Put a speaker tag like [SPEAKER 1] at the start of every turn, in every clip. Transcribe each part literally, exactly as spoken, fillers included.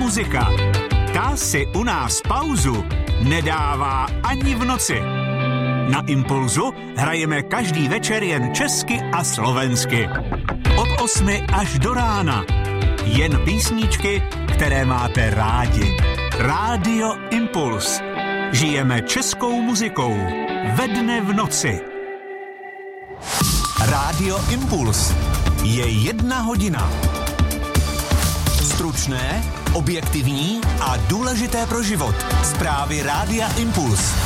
[SPEAKER 1] muzika. Ta si u nás pauzu nedává ani v noci. Na Impulzu hrajeme každý večer jen česky a slovensky. Od osmi až do rána. Jen písničky, které máte rádi. Rádio Impuls. Žijeme českou muzikou. Ve dne v noci. Rádio Impuls. Je jedna hodina. Stručné, objektivní a důležité pro život. Zprávy Rádia Impuls.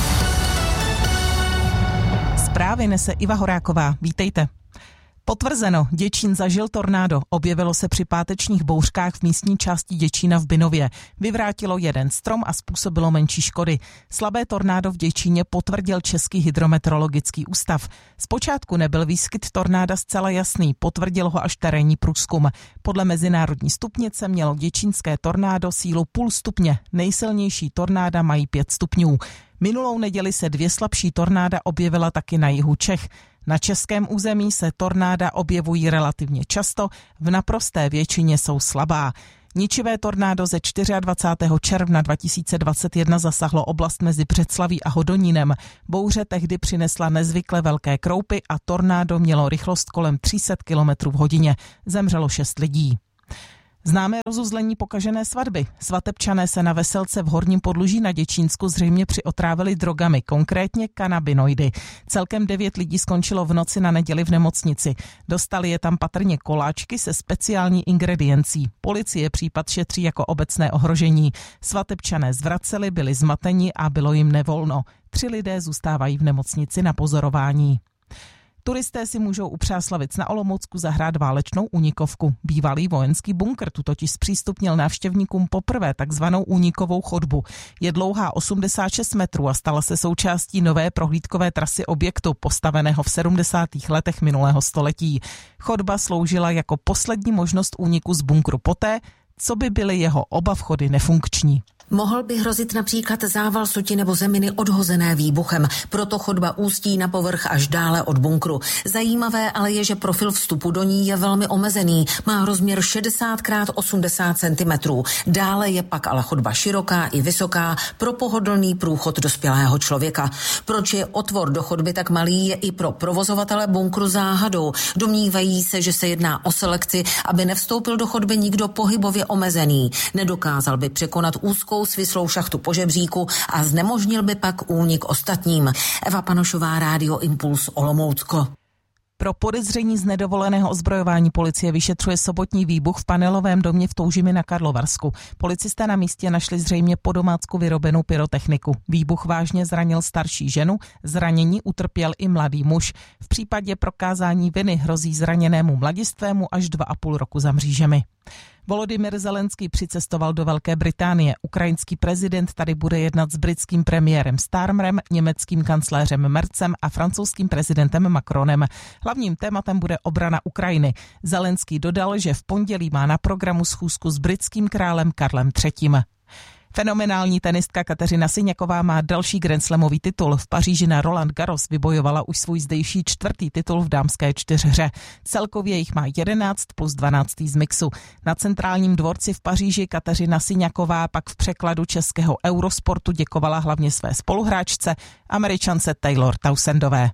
[SPEAKER 2] Zprávy nese Iva Horáková. Vítejte. Potvrzeno, Děčín zažil tornádo. Objevilo se při pátečních bouřkách v místní části Děčína v Bynově. Vyvrátilo jeden strom a způsobilo menší škody. Slabé tornádo v Děčíně potvrdil Český hydrometeorologický ústav. Zpočátku nebyl výskyt tornáda zcela jasný, potvrdil ho až terénní průzkum. Podle mezinárodní stupnice mělo děčínské tornádo sílu půl stupně. Nejsilnější tornáda mají pět stupňů. Minulou neděli se dvě slabší tornáda objevila taky na jihu Čech. Na českém území se tornáda objevují relativně často, v naprosté většině jsou slabá. Ničivé tornádo ze dvacátého čtvrtého června dva tisíce dvacet jedna zasahlo oblast mezi Břeclaví a Hodonínem. Bouře tehdy přinesla nezvykle velké kroupy a tornádo mělo rychlost kolem tři sta kilometrů v hodině. Zemřelo šest lidí. Známé rozuzlení pokažené svatby. Svatebčané se na veselce v Horním Podluží na Děčínsku zřejmě přiotrávili drogami, konkrétně kanabinoidy. Celkem devět lidí skončilo v noci na neděli v nemocnici. Dostali je tam patrně koláčky se speciální ingrediencí. Policie případ šetří jako obecné ohrožení. Svatebčané zvraceli, byli zmateni a bylo jim nevolno. Tři lidé zůstávají v nemocnici na pozorování. Turisté si můžou u Přáslavic na Olomoucku zahrát válečnou únikovku. Bývalý vojenský bunkr tu totiž zpřístupnil návštěvníkům poprvé takzvanou únikovou chodbu. Je dlouhá osmdesát šest metrů a stala se součástí nové prohlídkové trasy objektu, postaveného v sedmdesátých letech minulého století. Chodba sloužila jako poslední možnost úniku z bunkru poté, co by byly jeho oba vchody nefunkční.
[SPEAKER 3] Mohl by hrozit například zával suti nebo zeminy odhozené výbuchem, proto chodba ústí na povrch až dále od bunkru. Zajímavé ale je, že profil vstupu do ní je velmi omezený, má rozměr šedesát krát osmdesát centimetrů. Dále je pak ale chodba široká i vysoká pro pohodlný průchod dospělého člověka. Proč je otvor do chodby tak malý, je i pro provozovatele bunkru záhadou. Domnívají se, že se jedná o selekci, aby nevstoupil do chodby nikdo pohybově omezený. Nedokázal by překonat úzkou svislou šachtu po žebříku a znemožnil by pak únik ostatním. Eva Panošová, Rádio Impuls, Olomoucko.
[SPEAKER 2] Pro podezření z nedovoleného ozbrojování policie vyšetřuje sobotní výbuch v panelovém domě v Toužimi na Karlovarsku. Policisté na místě našli zřejmě po domácku vyrobenou pyrotechniku. Výbuch vážně zranil starší ženu, zranění utrpěl i mladý muž. V případě prokázání viny hrozí zraněnému mladistvému až dva a půl roku za mřížemi. Volodymyr Zelenský přicestoval do Velké Británie. Ukrajinský prezident tady bude jednat s britským premiérem Starmerem, německým kancléřem Merzem a francouzským prezidentem Macronem. Hlavním tématem bude obrana Ukrajiny. Zelenský dodal, že v pondělí má na programu schůzku s britským králem Karlem třetím. Fenomenální tenistka Kateřina Siňaková má další grandslamový titul. V Paříži na Roland Garros vybojovala už svůj zdejší čtvrtý titul v dámské čtyřhře. Celkově jich má jedenáct plus dvanáct z mixu. Na centrálním dvorci v Paříži Kateřina Siňaková pak v překladu českého Eurosportu děkovala hlavně své spoluhráčce, Američance Taylor Townsendové.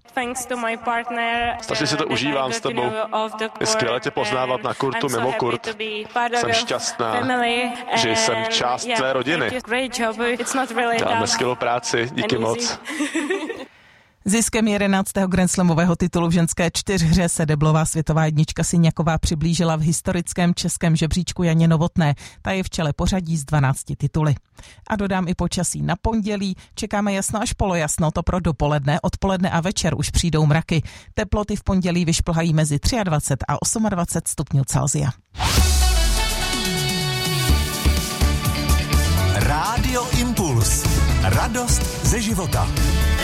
[SPEAKER 4] Strašně si to užívám s tebou. Je skvěle tě poznávat na kurtu, mimo kurt. Jsem šťastná, že jsem část tvé rodiny. Děláme skvělou práci, díky moc.
[SPEAKER 2] Ziskem jedenáctého grandslamového titulu v ženské čtyřhře se deblová světová jednička Siňaková přiblížila v historickém českém žebříčku Janě Novotné. Ta je v čele pořadí s dvanácti tituly. A dodám i počasí na pondělí. Čekáme jasno až polojasno, to pro dopoledne, odpoledne a večer už přijdou mraky. Teploty v pondělí vyšplhají mezi dvacet tři a dvacet osm stupňů Celsia.
[SPEAKER 1] Rádio Impuls. Radost ze života.